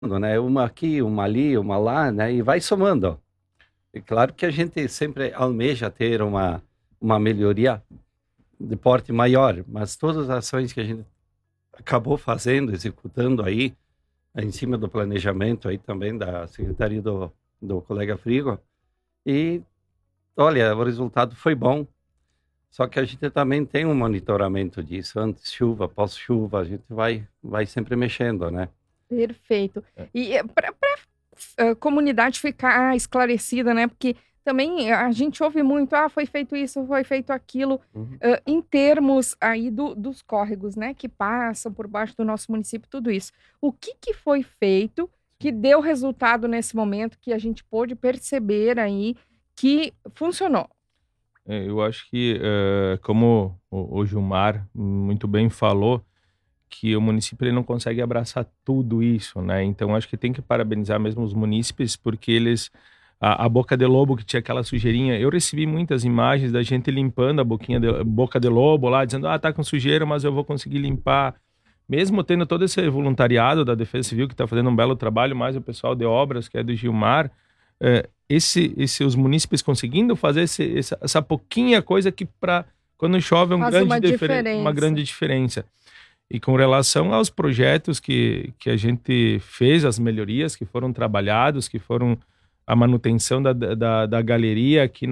né? Uma aqui, uma ali, uma lá, né? E vai somando. É claro que a gente sempre almeja ter uma melhoria de porte maior, mas todas as ações que a gente acabou fazendo, executando aí, em cima do planejamento aí também da Secretaria do colega Frigo, e olha, o resultado foi bom. Só que a gente também tem um monitoramento disso, antes chuva, pós-chuva, a gente vai sempre mexendo, né? Perfeito. E para a comunidade ficar esclarecida, né? Porque também a gente ouve muito, foi feito isso, foi feito aquilo, Uhum. em termos aí dos córregos, né? Que passam por baixo do nosso município, tudo isso. O que que foi feito que deu resultado nesse momento, que a gente pôde perceber aí que funcionou? Eu acho que, como o Gilmar muito bem falou, que o município ele não consegue abraçar tudo isso, né? Então acho que tem que parabenizar mesmo os munícipes, porque eles a Boca de Lobo que tinha aquela sujeirinha, eu recebi muitas imagens da gente limpando a Boca de Lobo lá, dizendo, tá com sujeira, mas eu vou conseguir limpar. Mesmo tendo todo esse voluntariado da Defesa Civil que está fazendo um belo trabalho, mais o pessoal de obras que é do Gilmar, os munícipes conseguindo fazer essa pouquinha coisa que para quando chove é Faz uma uma diferença. grande diferença. E com relação aos projetos que a gente fez, as melhorias que foram trabalhados, que foram a manutenção da galeria aqui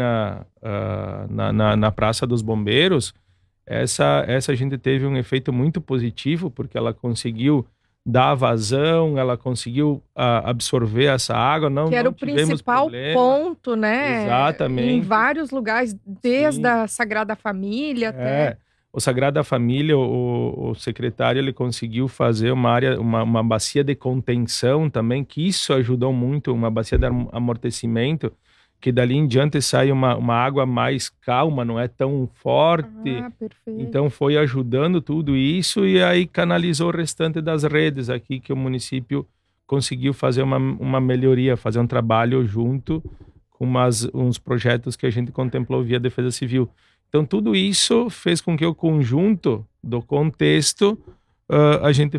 na Praça dos Bombeiros, essa a gente teve um efeito muito positivo, porque ela conseguiu dar vazão, ela conseguiu absorver essa água, Que era não o tivemos principal problema. ponto, né? Em Exatamente. vários lugares, desde Sim. a Sagrada Família até. É, o Sagrada Família, o secretário, ele conseguiu fazer uma área, uma bacia de contenção também, que isso ajudou muito, uma bacia de amortecimento, que dali em diante sai uma água mais calma, não é tão forte. Perfeito. Então foi ajudando tudo isso e aí canalizou o restante das redes aqui que o município conseguiu fazer uma melhoria, fazer um trabalho junto com uns projetos que a gente contemplou via Defesa Civil. Então, tudo isso fez com que o conjunto do contexto a gente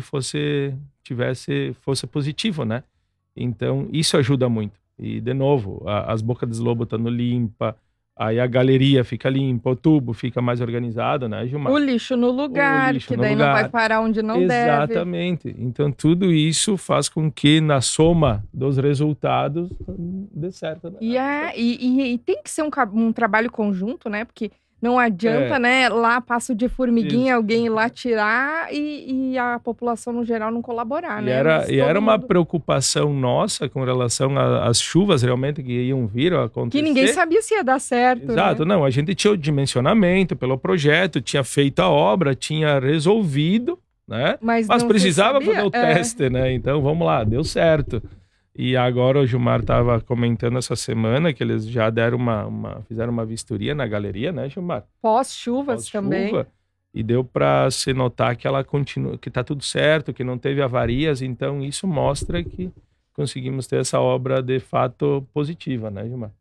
fosse positivo, né? Então, isso ajuda muito. E, de novo, as bocas de lobo estando limpa, aí a galeria fica limpa, o tubo fica mais organizado, né, Gilmar? O lixo no O lugar, lixo que no daí não vai lugar. parar onde não deve. Exatamente. Então, tudo isso faz com que, na soma dos resultados, dê certo, né? E tem que ser um trabalho conjunto, né? Porque não adianta, É, né? Lá passo de formiguinha, ex- alguém ir lá tirar e a população no geral não colaborar, E né? era, Mas e era todo uma mundo. preocupação nossa com relação às chuvas realmente que iam vir a Que ninguém acontecer. sabia se ia dar certo, Exato, né? não, a gente tinha o dimensionamento pelo projeto, tinha feito a obra, tinha resolvido, né? Mas Mas não se precisava fazer sabia? o teste, né? Então vamos lá, deu certo. E agora o Gilmar estava comentando essa semana que eles já deram fizeram uma vistoria na galeria, né, Gilmar? Pós-chuvas também. Pós-chuva. E deu para se notar que ela continua, que está tudo certo, que não teve avarias. Então isso mostra que conseguimos ter essa obra de fato positiva, né, Gilmar?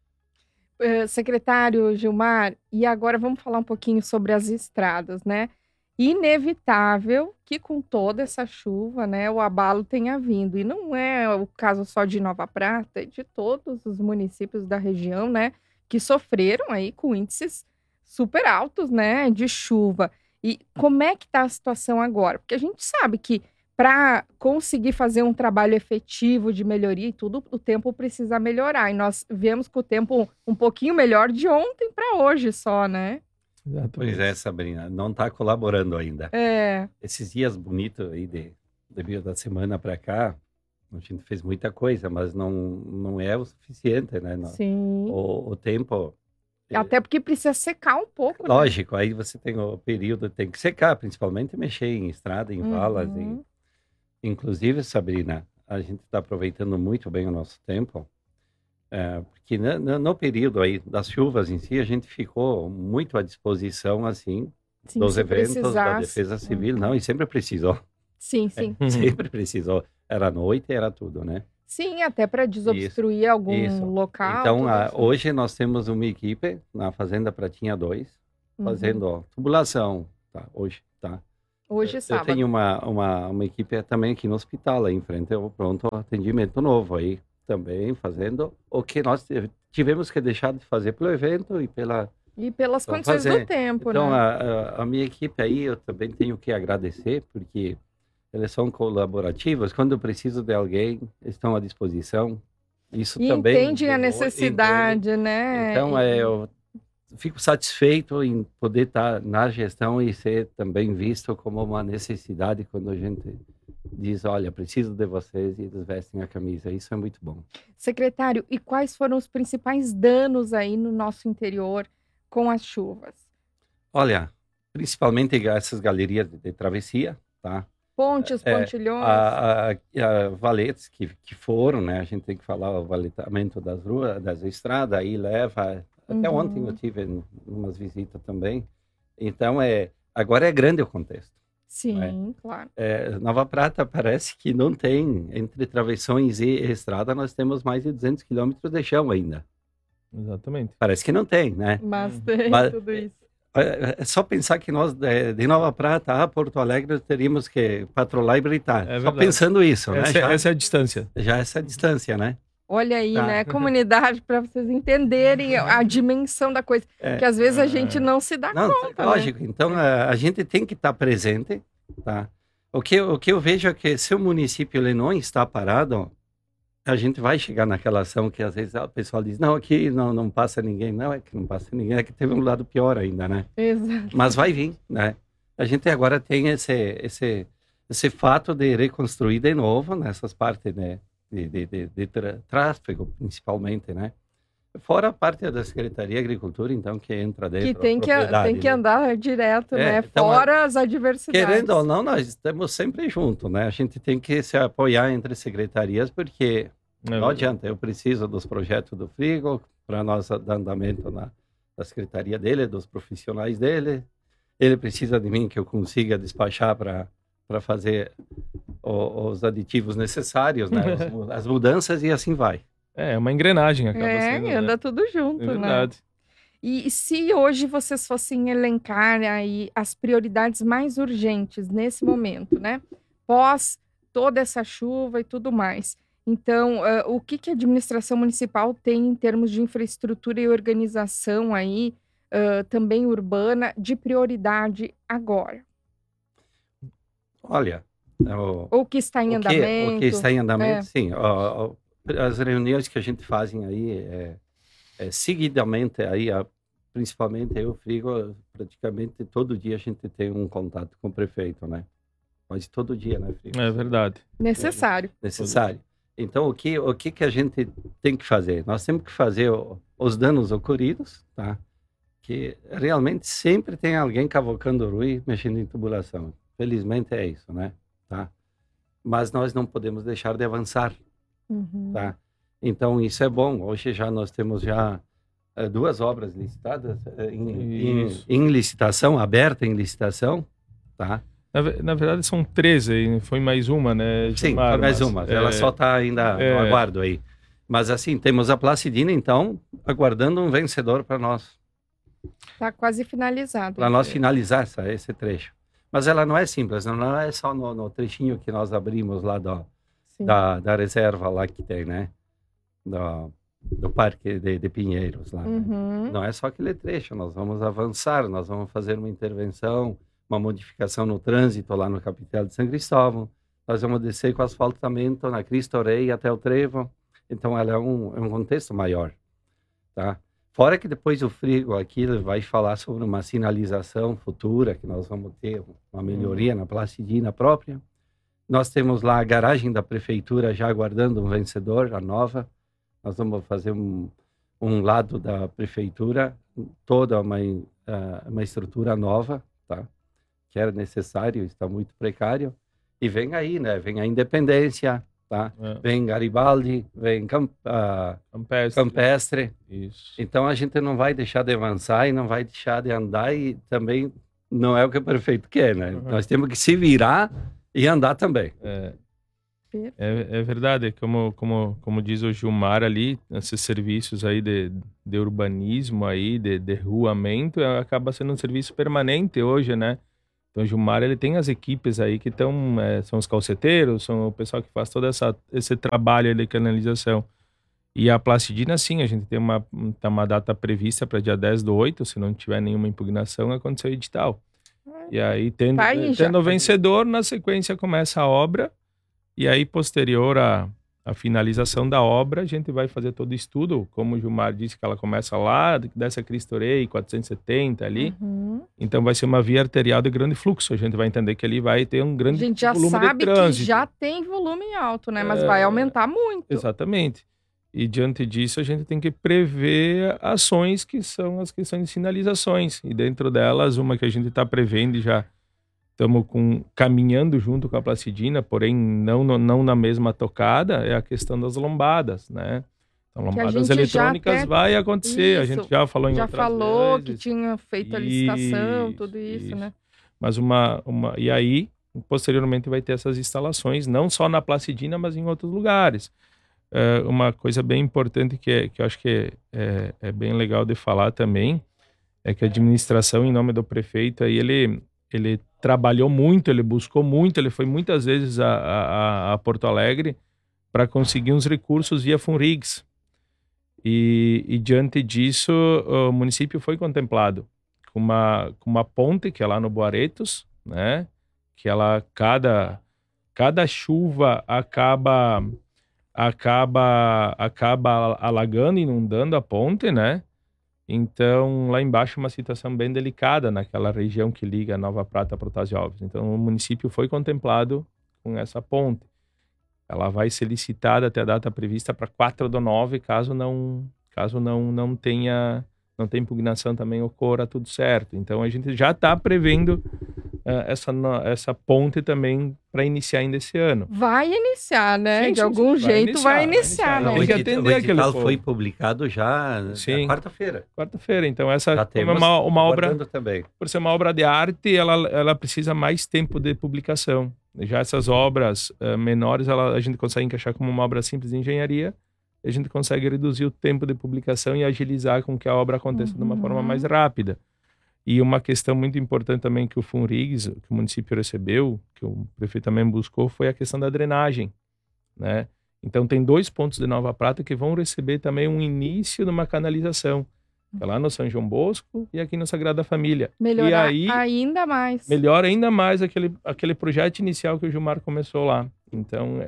Secretário Gilmar, e agora vamos falar um pouquinho sobre as estradas, né? Inevitável que com toda essa chuva, né, o abalo tenha vindo. E não é o caso só de Nova Prata, é de todos os municípios da região, né, que sofreram aí com índices super altos, né, de chuva. E como é que está a situação agora? Porque a gente sabe que para conseguir fazer um trabalho efetivo de melhoria e tudo, o tempo precisa melhorar. E nós vemos que o tempo um pouquinho melhor de ontem para hoje só, né? Pois é, Exatamente. Sabrina, não está colaborando ainda. É, Esses dias bonitos aí de da semana para cá, a gente fez muita coisa, mas não é o suficiente, né? sim. O tempo, Até porque precisa secar um pouco, né? lógico, aí você tem o período, tem que secar, principalmente mexer em estrada, em valas, Uhum. inclusive, Sabrina, a gente está aproveitando muito bem o nosso tempo, porque no período aí das chuvas em si, a gente ficou muito à disposição, assim, Sim, dos se eventos da precisasse. Defesa Civil, Uhum. não, e sempre precisou. Sim, sim. Sempre precisou. Era noite, era tudo, né? Sim, até para Isso, desobstruir algum isso. local, Então, tudo isso. hoje nós temos uma equipe na Fazenda Pratinha 2 Uhum. fazendo tubulação, tá? Hoje, tá? Hoje é Eu sábado. tenho uma equipe também aqui no hospital, aí em frente ao pronto atendimento novo aí, também fazendo o que nós tivemos que deixar de fazer pelo evento e E pelas Então, condições do fazer. tempo, Então, né? a minha equipe aí, eu também tenho que agradecer, porque eles são colaborativos. Quando eu preciso de alguém, estão à disposição. Isso E também, entendem a entendem. necessidade, né? Então, eu fico satisfeito em poder estar na gestão e ser também visto como uma necessidade quando a gente diz, olha, preciso de vocês, e eles vestem a camisa. Isso é muito bom. Secretário, e quais foram os principais danos aí no nosso interior com as chuvas? Olha, principalmente essas galerias de travessia, tá? Pontes, pontilhões. Valetes que foram, né? A gente tem que falar o valetamento das ruas, das estradas, aí leva. Até ontem eu tive umas visitas também. Então, agora é grande o contexto. Sim, claro. Nova Prata parece que não tem, entre travessões e estrada, nós temos mais de 200 quilômetros de chão ainda. Exatamente. Parece que não tem, né? Mas tem Mas- tudo isso. É só pensar que nós, de Nova Prata a Porto Alegre, teríamos que patrulhar e gritar. É Só verdade. pensando isso, né? Essa é a distância. Já essa distância, né? Olha aí, Tá. né? Comunidade, para vocês entenderem a dimensão da coisa. Que às vezes a gente não se dá Não, conta, né? lógico. Então, a gente tem que estar presente, tá? O que eu vejo é que se o município ele não está parado, a gente vai chegar naquela ação que às vezes o pessoal diz, não, aqui não passa ninguém. Não, é que não passa ninguém, é que teve um lado pior ainda, né? Exato. Mas vai vir, né? A gente agora tem esse fato de reconstruir de novo nessas partes, né? De tráfego, principalmente, né? Fora a parte da Secretaria de Agricultura, então, que entra dentro Que da tem que propriedade, né? andar direto, né? Então, Fora as adversidades. Querendo ou não, nós estamos sempre juntos, né? A gente tem que se apoiar entre secretarias, porque não adianta. Eu preciso dos projetos do Frigo para nós dar andamento na secretaria dele, dos profissionais dele. Ele precisa de mim que eu consiga despachar para fazer os aditivos necessários, né? As mudanças e assim vai. É uma engrenagem, acaba sendo, E anda né? tudo junto, É né? verdade. E se hoje vocês fossem elencar aí as prioridades mais urgentes nesse momento, né? Pós toda essa chuva e tudo mais. Então, o que a administração municipal tem em termos de infraestrutura e organização aí, também urbana, de prioridade agora? Olha, Ou que está em andamento? o que está em andamento, É. sim. As reuniões que a gente fazem aí, seguidamente, aí, principalmente eu, Frigo, praticamente todo dia a gente tem um contato com o prefeito, né? Quase todo dia, né, Frigo? É verdade. Necessário. Necessário. Então, o que a gente tem que fazer? Nós temos que fazer os danos ocorridos, tá? Que realmente sempre tem alguém cavocando o rui, mexendo em tubulação. Felizmente é isso, né? Tá? Mas nós não podemos deixar de avançar, Uhum. tá? Então, isso é bom. Hoje já nós temos já 2 obras licitadas Isso. em licitação, aberta em licitação, tá? Na verdade, são 13, foi mais uma, né? Sim, Gilmar, foi mais mas, uma. Ela só está ainda no aguardo aí. Mas assim, temos a Placidina, então, aguardando um vencedor para nós. Está quase finalizado. Para nós finalizar esse trecho. Mas ela não é simples, não é só no trechinho que nós abrimos lá Sim. da reserva lá que tem, né? Do Parque de Pinheiros lá. Né? Uhum. Não é só aquele trecho, nós vamos avançar, nós vamos fazer uma intervenção, uma modificação no trânsito lá no Capitel de São Cristóvão, nós vamos descer com asfaltamento na Cristo Rei até o Trevo, então ela é um contexto maior, tá? Fora que depois o Frigo aqui vai falar sobre uma sinalização futura, que nós vamos ter uma melhoria na Placidina própria. Nós temos lá a garagem da prefeitura já aguardando um vencedor, a nova. Nós vamos fazer um lado da prefeitura, toda uma estrutura nova, tá? Que era necessário, está muito precário. E vem aí, né? Vem a Independência, tá? Vem Garibaldi, vem Campestre. Isso. Então a gente não vai deixar de avançar e não vai deixar de andar, e também não é o que o prefeito quer, né? Uhum. Nós temos que se virar e andar também. É verdade, como diz o Gilmar ali, esses serviços aí de urbanismo aí, de ruamento, acaba sendo um serviço permanente hoje, né? Então, o Gilmar, ele tem as equipes aí que estão, são os calceteiros, são o pessoal que faz todo esse trabalho de canalização. E a Placidina, sim, a gente tem uma data prevista para dia 10/8, se não tiver nenhuma impugnação, acontecer o edital. E aí, tendo o vencedor, na sequência começa a obra, e aí, posterior à finalização da obra, a gente vai fazer todo o estudo, como o Gilmar disse, que ela começa lá, dessa Cristo Rei, 470 ali. Então vai ser uma via arterial de grande fluxo. A gente vai entender que ali vai ter um grande volume de trânsito. A gente já sabe que já tem volume alto, né? Mas vai aumentar muito. Exatamente. E diante disso a gente tem que prever ações que são as questões de sinalizações. E dentro delas, uma que a gente está prevendo e já estamos caminhando junto com a Placidina, porém não na mesma tocada, é a questão das lombadas, né? Então, lombadas eletrônicas vai acontecer. Isso. A gente já falou em outras vezes. Já falou que tinha feito a licitação, tudo isso, né? Mas e aí, posteriormente, vai ter essas instalações, não só na Placidina, mas em outros lugares. Uma coisa bem importante que eu acho que é bem legal de falar também, é que a administração, em nome do prefeito, aí ele trabalhou muito, ele buscou muito, ele foi muitas vezes a Porto Alegre para conseguir uns recursos via Funrigs. E diante disso, o município foi contemplado com uma ponte que é lá no Boaretos, né? Que ela, cada chuva acaba alagando, inundando a ponte, né? Então, lá embaixo é uma situação bem delicada naquela região que liga Nova Prata a Protásio-Alves. Então, o município foi contemplado com essa ponte. Ela vai ser licitada até a data prevista para 4/9, caso não tenha impugnação, também ocorra tudo certo. Então, a gente já está prevendo essa ponte também para iniciar ainda esse ano. Vai iniciar, né? Sim, de algum jeito vai iniciar, né? Tem que atender aquele povo. Foi publicado já quarta-feira. Quarta-feira. Então, essa é uma obra, também. Por ser uma obra de arte, ela precisa mais tempo de publicação. Já essas obras menores, a gente consegue encaixar como uma obra simples de engenharia, e a gente consegue reduzir o tempo de publicação e agilizar com que a obra aconteça de uma forma mais rápida. E uma questão muito importante também que o Funrigs, que o município recebeu, que o prefeito também buscou, foi a questão da drenagem, né? Então tem 2 pontos de Nova Prata que vão receber também um início de uma canalização. É lá no São João Bosco e aqui no Sagrada Família. Melhorar ainda mais. Melhora ainda mais aquele projeto inicial que o Gilmar começou lá. Então,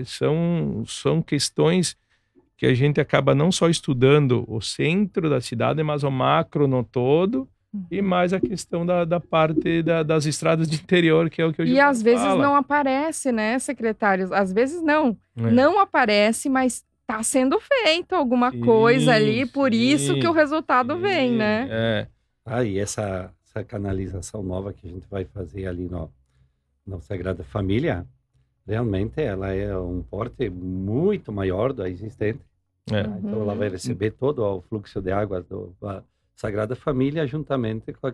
são questões que a gente acaba não só estudando o centro da cidade, mas o macro no todo, e mais a questão da parte das estradas de interior, que é o que o Gilmar fala. E às vezes não aparece, né, secretários? Às vezes não aparece, mas tá sendo feito alguma coisa ali, por isso que o resultado vem, né? E essa canalização nova que a gente vai fazer ali no Sagrada Família, realmente ela é um porte muito maior do existente. Então ela vai receber todo o fluxo de água da Sagrada Família, juntamente com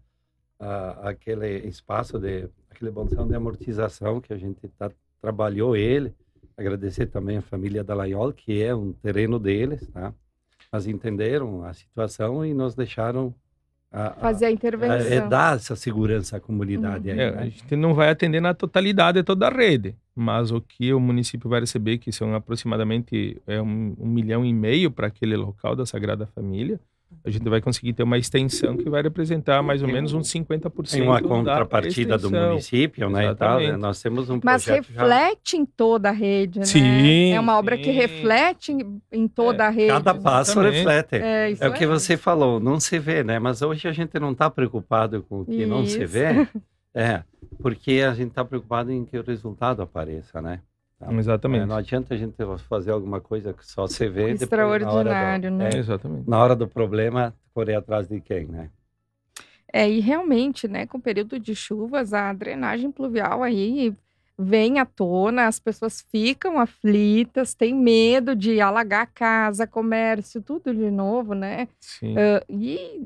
aquele espaço aquele bolsão de amortização que a gente trabalhou ele. Agradecer também a família Dallagnol, que é um terreno deles, tá? Mas entenderam a situação e nos deixaram fazer a intervenção. Dar essa segurança à comunidade. Aí, né? A gente não vai atender na totalidade toda a rede, mas o que o município vai receber, que são aproximadamente 1,5 milhão para aquele local da Sagrada Família, a gente vai conseguir ter uma extensão que vai representar mais ou menos uns 50%. Tem uma contrapartida do município, né? E tal, né? Nós temos um Mas reflete em toda a rede, né? Sim, é uma obra que reflete em toda a rede. Cada passo reflete. É o que você falou, não se vê, né? Mas hoje a gente não está preocupado com o que não se vê, porque a gente está preocupado em que o resultado apareça, né? Exatamente. Não adianta a gente fazer alguma coisa que só se vê. Extraordinário, né? Exatamente. Na hora do problema, correr atrás de quem, né? E realmente, né, com o período de chuvas, a drenagem pluvial aí vem à tona, as pessoas ficam aflitas, têm medo de alagar casa, comércio, tudo de novo, né? Sim. E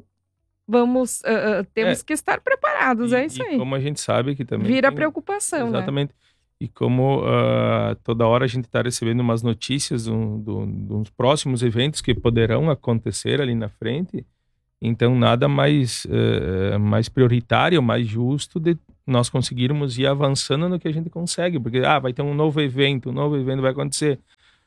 temos que estar preparados, é isso aí. E como a gente sabe que também vira preocupação, exatamente. Né? E como toda hora a gente está recebendo umas notícias dos próximos eventos que poderão acontecer ali na frente, Então, nada mais prioritário, mais justo de nós conseguirmos ir avançando no que a gente consegue. Porque, vai ter um novo evento vai acontecer.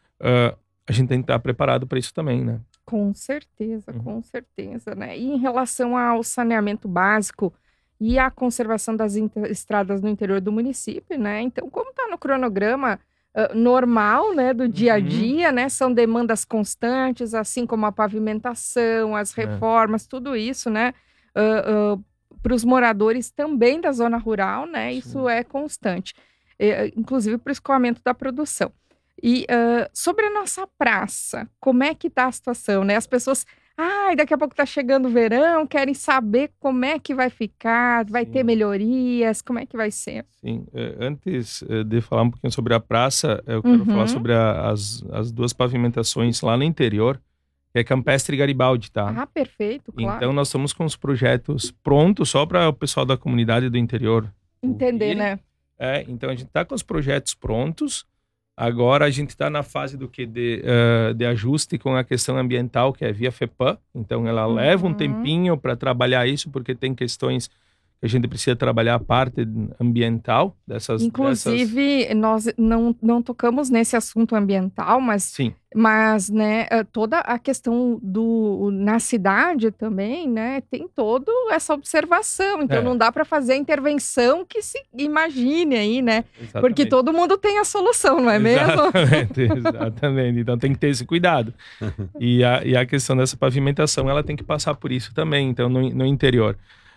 A gente tem que estar preparado para isso também, né? Com certeza, né? E em relação ao saneamento básico e a conservação das estradas no interior do município, né? Então, como está no cronograma normal, né, do dia a dia, né? São demandas constantes, assim como a pavimentação, as reformas, tudo isso, né? Para os moradores também da zona rural, né? Sim. Isso é constante, inclusive para o escoamento da produção. E sobre a nossa praça, como é que está a situação, né? As pessoas, daqui a pouco está chegando o verão, querem saber como é que vai ficar, vai ter melhorias, como é que vai ser? Sim, antes de falar um pouquinho sobre a praça, eu quero falar sobre as duas pavimentações lá no interior, que é Campestre e Garibaldi, tá? Perfeito, claro. Então nós estamos com os projetos prontos só para o pessoal da comunidade do interior entender, ouvir, né? Então a gente está com os projetos prontos. Agora a gente está na fase de ajuste com a questão ambiental, que é via FEPAM. Então ela leva um tempinho para trabalhar isso, porque tem questões que a gente precisa trabalhar a parte ambiental dessas. Inclusive, nós não tocamos nesse assunto ambiental, mas né, toda a questão na cidade também, né, tem toda essa observação. Então não dá para fazer a intervenção que se imagine aí, né? Exatamente. Porque todo mundo tem a solução, não é mesmo? Exatamente. Então tem que ter esse cuidado. E a questão dessa pavimentação, ela tem que passar por isso também, então no interior.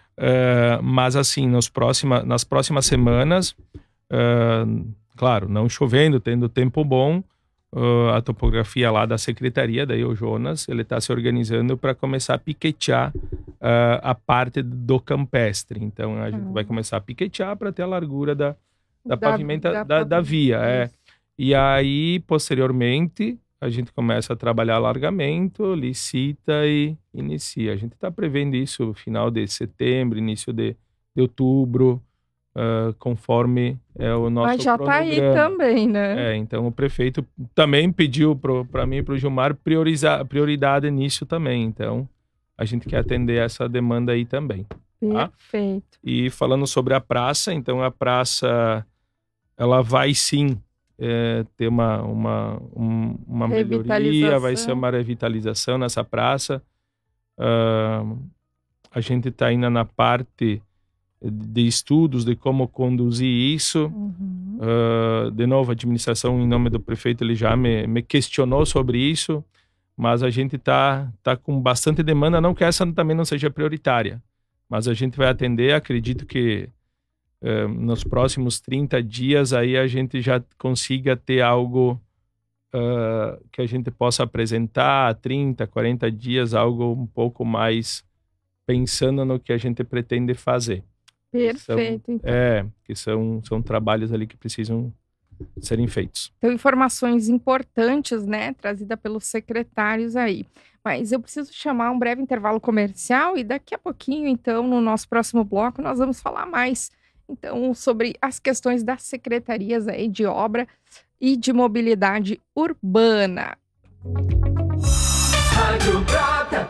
Mas assim, nas próximas semanas, claro, não chovendo, tendo tempo bom, a topografia lá da secretaria, daí o Jonas, ele está se organizando para começar a piquetear a parte do campestre. Então a gente vai começar a piquetear para ter a largura da via. E aí, posteriormente, a gente começa a trabalhar alargamento, licita e inicia. A gente está prevendo isso no final de setembro, início de outubro, conforme o nosso já está aí também, né? Então o prefeito também pediu para mim e para o Gilmar prioridade nisso também. Então a gente quer atender essa demanda aí também. Perfeito. Tá? E falando sobre a praça, então a praça ela vai sim ter uma melhoria, vai ser uma revitalização nessa praça. A gente está ainda na parte de estudos de como conduzir isso. De novo, a administração, em nome do prefeito, ele já me questionou sobre isso, mas a gente tá com bastante demanda, não que essa também não seja prioritária, mas a gente vai atender. Acredito que nos próximos 30 dias aí a gente já consiga ter algo que a gente possa apresentar, 30, 40 dias, algo um pouco mais pensando no que a gente pretende fazer. Perfeito, então. Que são trabalhos ali que precisam serem feitos. Então, informações importantes, né, trazida pelos secretários aí. Mas eu preciso chamar um breve intervalo comercial e daqui a pouquinho, então, no nosso próximo bloco, nós vamos falar mais, então, sobre as questões das secretarias aí de obra e de mobilidade urbana. Rádio Prata.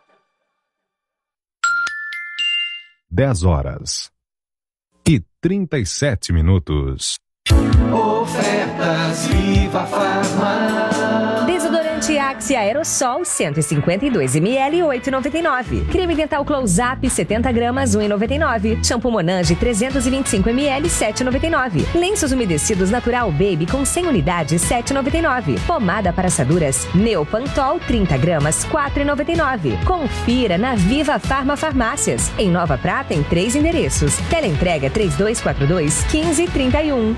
10h37. Ofertas Viva Farma. Desodorante Axe Aerosol 152 ml 8,99. Creme dental Close-Up 70 gramas 1,99. Shampoo Monange 325 ml 7,99. Lenços umedecidos Natural Baby com 100 unidades 7,99. Pomada para assaduras Neopantol 30 gramas 4,99. Confira na Viva Farma Farmácias. Em Nova Prata em 3 endereços. Teleentrega 3242-1531.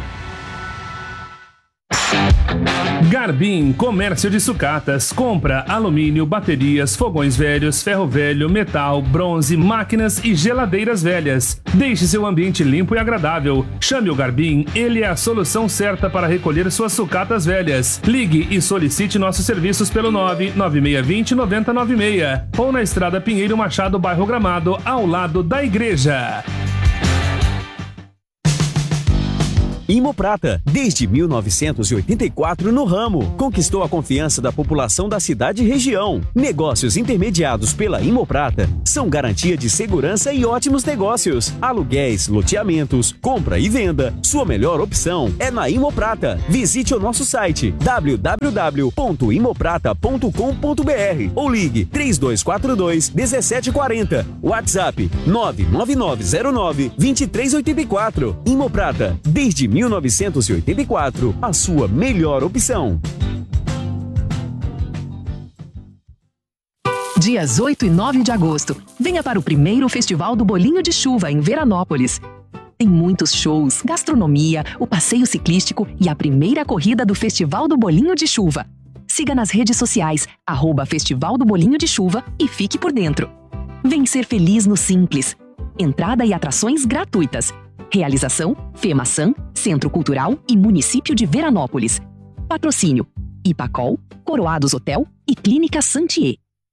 Garbim Comércio de Sucatas. Compra alumínio, baterias, fogões velhos, ferro velho, metal, bronze, máquinas e geladeiras velhas. Deixe seu ambiente limpo e agradável. Chame o Garbim, ele é a solução certa para recolher suas sucatas velhas. Ligue e solicite nossos serviços pelo 99620-9096 ou na Estrada Pinheiro Machado, bairro Gramado, ao lado da igreja. Imoprata, desde 1984 no ramo, conquistou a confiança da população da cidade e região. Negócios intermediados pela Imoprata são garantia de segurança e ótimos negócios. Aluguéis, loteamentos, compra e venda. Sua melhor opção é na Imoprata. Visite o nosso site www.imoprata.com.br ou ligue 3242-1740. WhatsApp 99909-2384. Imoprata, desde 1984, a sua melhor opção. Dias 8 e 9 de agosto, venha para o primeiro Festival do Bolinho de Chuva em Veranópolis. Tem muitos shows, gastronomia, o passeio ciclístico e a primeira corrida do Festival do Bolinho de Chuva. Siga nas redes sociais, @Festival do Bolinho de Chuva e fique por dentro. Vem ser feliz no Simples. Entrada e atrações gratuitas. Realização, FEMASAN, Centro Cultural e Município de Veranópolis. Patrocínio, Ipacol, Coroados Hotel e Clínica Santier.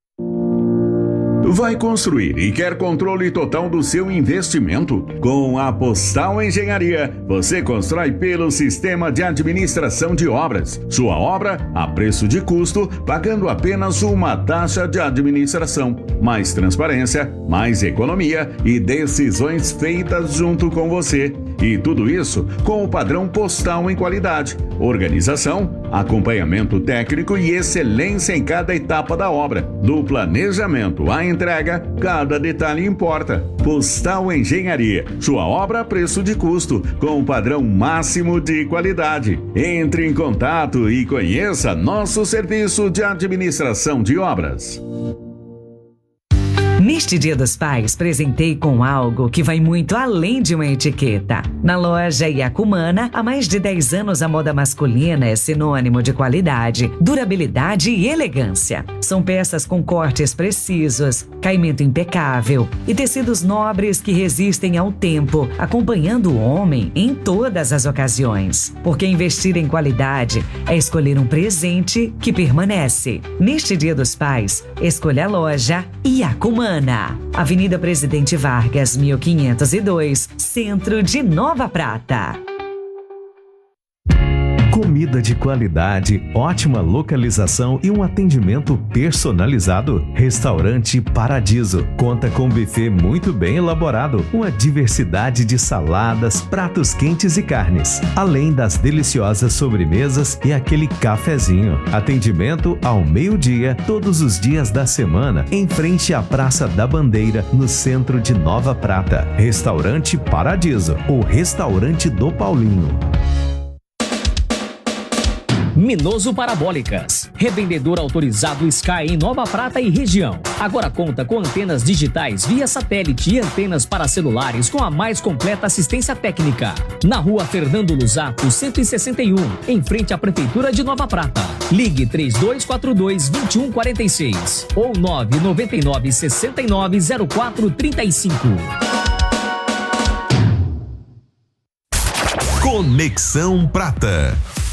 Vai construir e quer controle total do seu investimento? Com a Postal Engenharia, você constrói pelo Sistema de Administração de Obras. Sua obra a preço de custo, pagando apenas uma taxa de administração. Mais transparência, mais economia e decisões feitas junto com você. E tudo isso com o padrão postal em qualidade, organização, acompanhamento técnico e excelência em cada etapa da obra. Do planejamento à entrega, cada detalhe importa. Postal Engenharia, sua obra a preço de custo, com o padrão máximo de qualidade. Entre em contato e conheça nosso serviço de administração de obras. Neste Dia dos Pais, presentei com algo que vai muito além de uma etiqueta. Na loja Iacumana, há mais de 10 anos a moda masculina é sinônimo de qualidade, durabilidade e elegância. São peças com cortes precisos, caimento impecável e tecidos nobres que resistem ao tempo, acompanhando o homem em todas as ocasiões. Porque investir em qualidade é escolher um presente que permanece. Neste Dia dos Pais, escolha a loja Iacumana. Avenida Presidente Vargas, 1502, Centro de Nova Prata. Comida de qualidade, ótima localização e um atendimento personalizado. Restaurante Paradiso conta com um buffet muito bem elaborado, uma diversidade de saladas, pratos quentes e carnes, além das deliciosas sobremesas e aquele cafezinho. Atendimento ao meio-dia, todos os dias da semana, em frente à Praça da Bandeira, no centro de Nova Prata. Restaurante Paradiso, o restaurante do Paulinho. Minoso Parabólicas, revendedor autorizado Sky em Nova Prata e região. Agora conta com antenas digitais via satélite e antenas para celulares com a mais completa assistência técnica. Na rua Fernando Luzato, 161, em frente à Prefeitura de Nova Prata. Ligue 3242-2146 ou 999-690435. Conexão Prata.